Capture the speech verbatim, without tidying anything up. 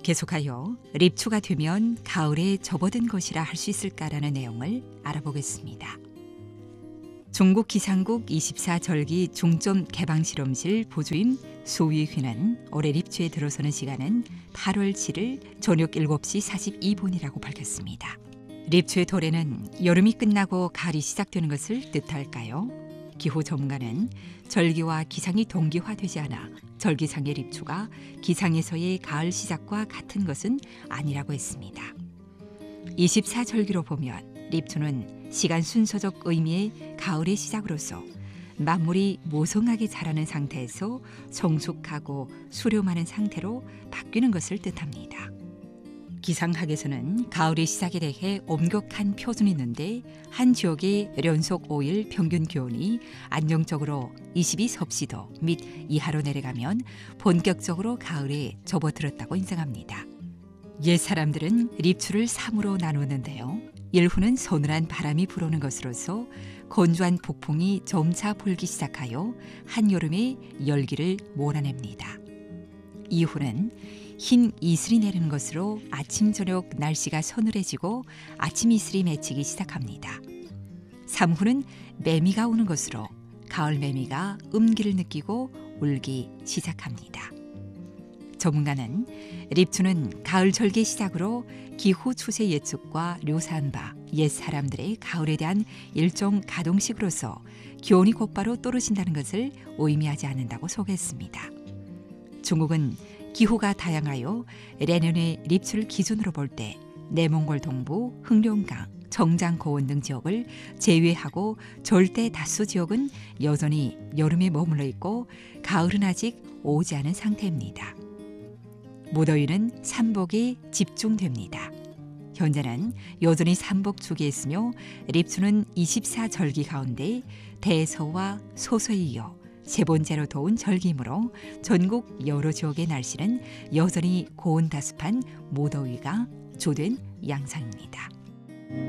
계속하여 립추가 되면 가을에 접어든 것이라 할 수 있을까라는 내용을 알아보겠습니다. 중국 기상국 이십사 절기 중점 개방실험실 보조임 소위휘는 올해 립추에 들어서는 시간은 팔월 칠일 저녁 일곱 시 사십이 분이라고 밝혔습니다. 립추의 도래는 여름이 끝나고 가을이 시작되는 것을 뜻할까요? 기후 전문가는 절기와 기상이 동기화되지 않아 절기상의 립추가 기상에서의 가을 시작과 같은 것은 아니라고 했습니다. 이십사 절기로 보면 립추는 시간 순서적 의미의 가을의 시작으로서 만물이 모성하게 자라는 상태에서 성숙하고 수렴하는 상태로 바뀌는 것을 뜻합니다. 기상학에서는 가을의 시작에 대해 엄격한 표준이 있는데 한 지역의 연속 오 일 평균 기온이 안정적으로 이십이 섭씨도 및 이하로 내려가면 본격적으로 가을에 접어들었다고 인정합니다. 옛 사람들은 립추를 삼으로 나누었는데요. 일 후는 서늘한 바람이 불어오는 것으로서 건조한 북풍이 점차 불기 시작하여 한여름의 열기를 몰아냅니다. 이 후는 흰 이슬이 내리는 것으로 아침 저녁 날씨가 서늘해지고 아침 이슬이 맺히기 시작합니다. 삼 후는 매미가 우는 것으로 가을 매미가 음기를 느끼고 울기 시작합니다. 전문가는 립추는 가을 절기 시작으로 기후 추세 예측과 묘사한 바 옛 사람들의 가을에 대한 일종 가동식으로서 기온이 곧바로 떨어진다는 것을 의미하지 않는다고 소개했습니다. 중국은 기후가 다양하여 내년의 립추를 기준으로 볼 때 내몽골 동부, 흑룡강, 정장 고원 등 지역을 제외하고 절대 다수 지역은 여전히 여름에 머물러 있고 가을은 아직 오지 않은 상태입니다. 무더위는 삼복에 집중됩니다. 현재는 여전히 삼복 주기에 있으며 립추는 이십사 절기 가운데 대서와 소서에 이어 세 번째로 더운 절기이므로 전국 여러 지역의 날씨는 여전히 고온다습한 무더위가 주된 양상입니다.